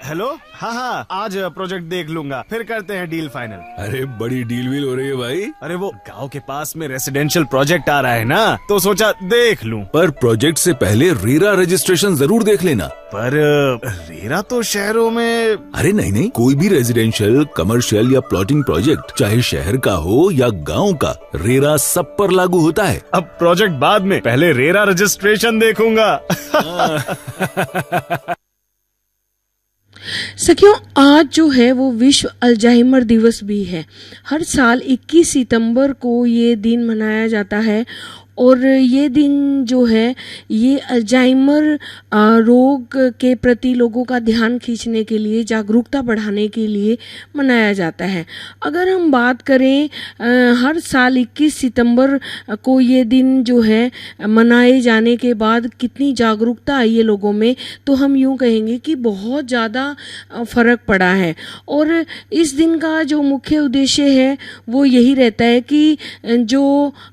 Hello. हाँ हाँ, आज प्रोजेक्ट देख लूंगा, फिर करते हैं डील फाइनल। अरे बड़ी डील वील हो रही है भाई। अरे वो गांव के पास में रेसिडेंशियल प्रोजेक्ट आ रहा है ना, तो सोचा देख लूं। पर प्रोजेक्ट से पहले रेरा रजिस्ट्रेशन जरूर देख लेना। पर रेरा तो शहरों में। अरे नहीं, कोई भी रेजिडेंशियल, कमर्शियल या प्लॉटिंग प्रोजेक्ट, चाहे शहर का हो या गांव का, रेरा सब पर लागू होता है। अब प्रोजेक्ट बाद में, पहले रेरा रजिस्ट्रेशन देखूंगा। सखियों, आज जो है वो विश्व अल्जाइमर दिवस भी है। हर साल 21 सितंबर को ये दिन मनाया जाता है और ये दिन जो है ये अल्जाइमर रोग के प्रति लोगों का ध्यान खींचने के लिए, जागरूकता बढ़ाने के लिए मनाया जाता है। अगर हम बात करें हर साल 21 सितंबर को ये दिन जो है मनाए जाने के बाद कितनी जागरूकता आई है लोगों में, तो हम यूँ कहेंगे कि बहुत ज़्यादा फ़र्क पड़ा है। और इस दिन का जो मुख्य उद्देश्य है वो यही रहता है कि जो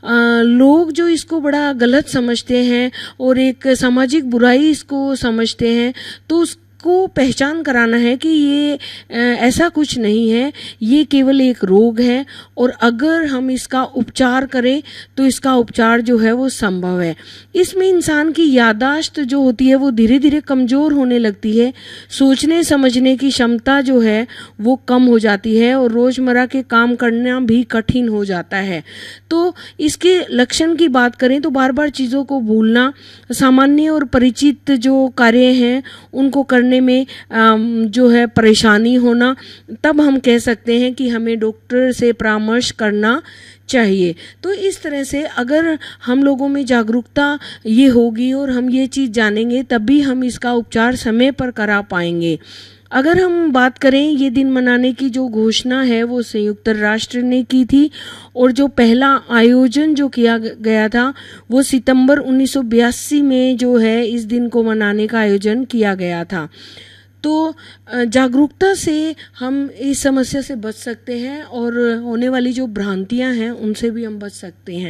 लोग जो इसको बड़ा गलत समझते हैं और एक सामाजिक बुराई इसको समझते हैं, तो उसको पहचान कराना है कि ये ऐसा कुछ नहीं है, ये केवल एक रोग है और अगर हम इसका उपचार करें तो इसका उपचार जो है वो संभव है। इसमें इंसान की याददाश्त जो होती है वो धीरे धीरे कमज़ोर होने लगती है, सोचने समझने की क्षमता जो है वो कम हो जाती है और रोज़मर्रा के काम करना भी कठिन हो जाता है। तो इसके लक्षण की बात करें तो बार बार चीज़ों को भूलना, सामान्य और परिचित जो कार्य हैं उनको करने में जो है परेशानी होना, तब हम कह सकते हैं कि हमें डॉक्टर से परामर्श करना चाहिए। तो इस तरह से अगर हम लोगों में जागरूकता ये होगी और हम ये चीज़ जानेंगे, तभी हम इसका उपचार समय पर करा पाएंगे। अगर हम बात करें ये दिन मनाने की, जो घोषणा है वो संयुक्त राष्ट्र ने की थी और जो पहला आयोजन जो किया गया था वो सितंबर 1982 में जो है इस दिन को मनाने का आयोजन किया गया था। तो जागरूकता से हम इस समस्या से बच सकते हैं और होने वाली जो भ्रांतियां हैं उनसे भी हम बच सकते हैं।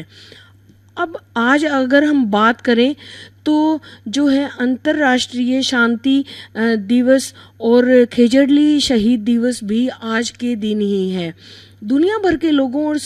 अब आज अगर हम बात करें तो जो है अंतर्राष्ट्रीय शांति दिवस और खेजड़ली शहीद दिवस भी आज के दिन ही है। दुनिया भर के लोगों और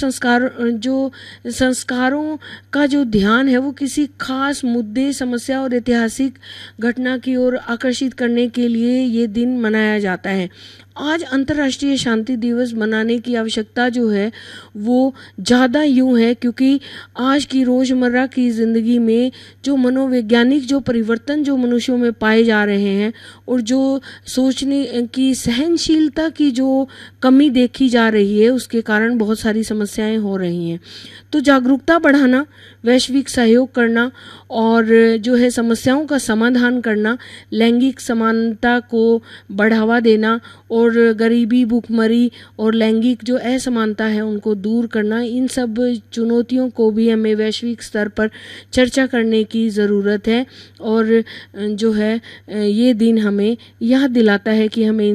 संस्कारों का जो ध्यान है वो किसी खास मुद्दे, समस्या और ऐतिहासिक घटना की ओर आकर्षित करने के लिए ये दिन मनाया जाता है। आज अंतर्राष्ट्रीय शांति दिवस मनाने की आवश्यकता जो है वो ज़्यादा यूँ है क्योंकि आज की रोज़मर्रा की ज़िंदगी में जो मनोवैज्ञानिक जो परिवर्तन जो मनुष्यों में पाए जा रहे हैं और जो सोचने की सहनशीलता की जो कमी देखी जा रही है, उसके कारण बहुत सारी समस्याएं हो रही हैं। तो जागरूकता बढ़ाना, वैश्विक सहयोग करना और जो है समस्याओं का समाधान करना, लैंगिक समानता को बढ़ावा देना और गरीबी, भूखमरी और लैंगिक जो असमानता है उनको दूर करना, इन सब चुनौतियों को भी हमें वैश्विक स्तर पर चर्चा करने की ज़रूरत है। और जो है ये दिन हमें याद दिलाता है कि हमें